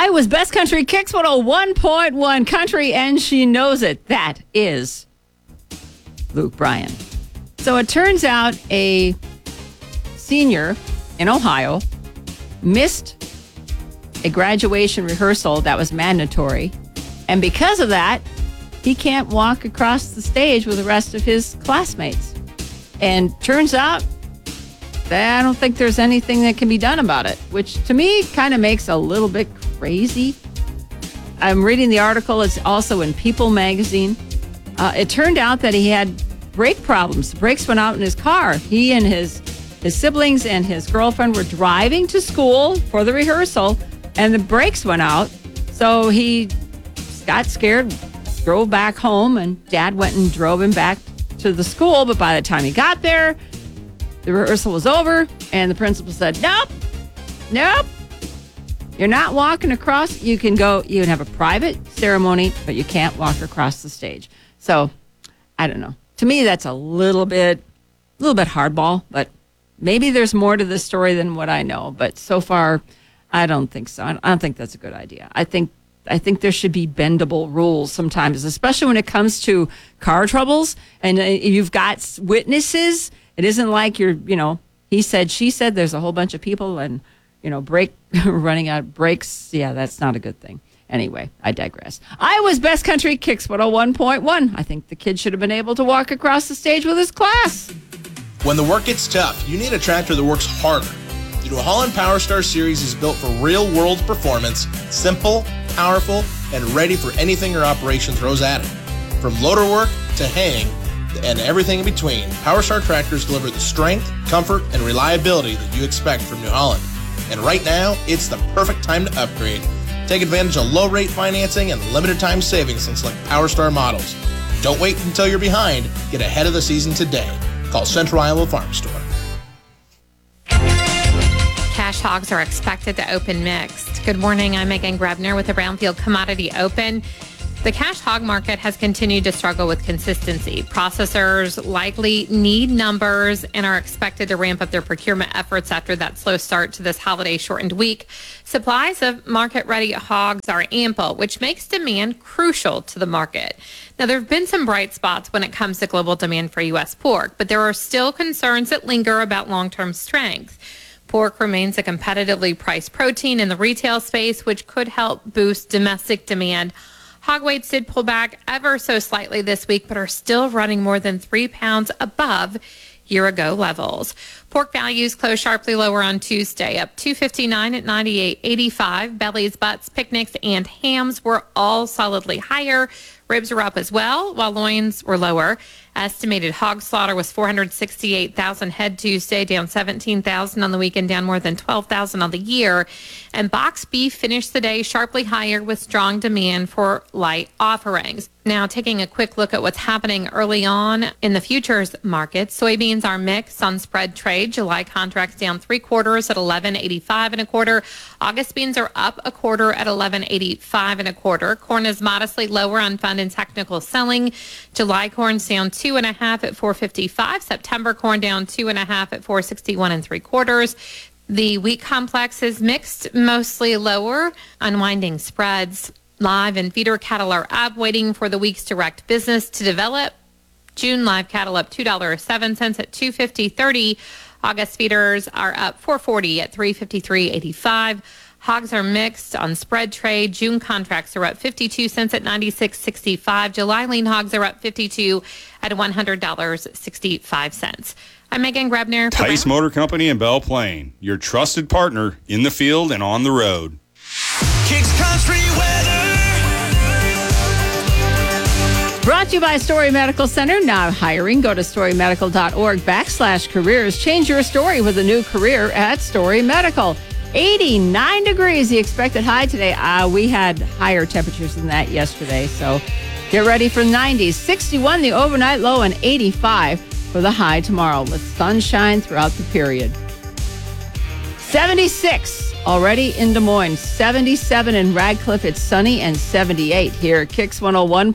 Iowa's Best Country Kicks 101.1 Country, and she knows it. That is Luke Bryan. So it turns out a senior in Ohio missed a graduation rehearsal that was mandatory. And because of that, he can't walk across the stage with the rest of his classmates. And turns out that I don't think there's anything that can be done about it, which to me kind of makes a little bit crazy. I'm reading the article. It's also in People magazine. It turned out that he had brake problems. The brakes went out in his car. He and his siblings and his girlfriend were driving to school for the rehearsal, and the brakes went out. So he got scared, drove back home, and Dad went and drove him back to the school. But by the time he got there, the rehearsal was over, and the principal said, nope, you're not walking across. You can have a private ceremony, but you can't walk across the stage. So, I don't know. To me, that's a little bit hardball, but maybe there's more to this story than what I know. But so far, I don't think so. I don't think that's a good idea. I think there should be bendable rules sometimes, especially when it comes to car troubles and you've got witnesses. It isn't like he said, she said, there's a whole bunch of people and, running out of brakes. Yeah, that's not a good thing. Anyway, I digress. Iowa's Best Country Kicks 101.1. I think the kid should have been able to walk across the stage with his class. When the work gets tough, you need a tractor that works harder. The New Holland PowerStar series is built for real-world performance, simple, powerful, and ready for anything your operation throws at it. From loader work to haying and everything in between, PowerStar tractors deliver the strength, comfort, and reliability that you expect from New Holland. And right now, it's the perfect time to upgrade. Take advantage of low-rate financing and limited-time savings on select PowerStar models. Don't wait until you're behind. Get ahead of the season today. Call Central Iowa Farm Store. Cash hogs are expected to open mixed. Good morning. I'm Megan Grebner with the Brownfield Commodity Open. The cash hog market has continued to struggle with consistency. Processors likely need numbers and are expected to ramp up their procurement efforts after that slow start to this holiday-shortened week. Supplies of market-ready hogs are ample, which makes demand crucial to the market. Now, there have been some bright spots when it comes to global demand for U.S. pork, but there are still concerns that linger about long-term strength. Pork remains a competitively priced protein in the retail space, which could help boost domestic demand. Hog weights did pull back ever so slightly this week, but are still running more than 3 pounds above year-ago levels. Pork values closed sharply lower on Tuesday, up $2.59 at $98.85. Bellies, butts, picnics, and hams were all solidly higher. Ribs were up as well, while loins were lower. Estimated hog slaughter was 468,000 head Tuesday, down 17,000 on the weekend, down more than 12,000 on the year. And boxed beef finished the day sharply higher with strong demand for light offerings. Now, taking a quick look at what's happening early on in the futures market, soybeans are mixed on spread trade. July contracts down 3/4 at $11.85 1/4. August beans are up 1/4 at $11.85 1/4. Corn is modestly lower on fund and technical selling. July corn's down 2.5 at $4.55. September corn down 2.5 at $4.61 3/4. The wheat complex is mixed, mostly lower, unwinding spreads. Live and feeder cattle are up, waiting for the week's direct business to develop. June live cattle up $2.07 at $250.30. August feeders are up $4.40 at $353.85. Hogs are mixed on spread trade. June contracts are up 52 cents at 96.65. July lean hogs are up 52 at $100.65. I'm Megan Grebner. Tice Motor Company in Belle Plaine, your trusted partner in the field and on the road. Kicks Country Weather. Brought to you by Story Medical Center. Now hiring. Go to storymedical.org/careers. Change your story with a new career at Story Medical. 89 degrees, the expected high today. We had higher temperatures than that yesterday, so get ready for 90s. 61 the overnight low and 85 for the high tomorrow with sunshine throughout the period. 76 already in Des Moines, 77 in Radcliffe. It's sunny and 78 here at Kicks 101.